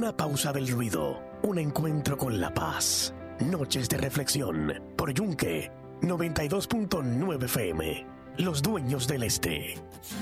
Una pausa del ruido, un encuentro con la paz. Noches de reflexión por Yunque 92.9 FM. Los dueños del este.